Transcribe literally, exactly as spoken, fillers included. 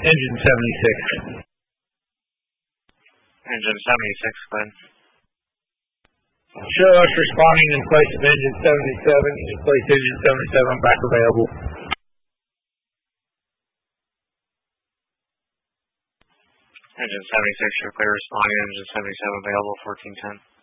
Engine seventy-six. Engine seventy-six, go ahead. Show us responding in place of engine seventy-seven. In place engine seventy-seven, back available. Engine seventy-six, you're clear responding. Engine seventy-seven available, fourteen ten.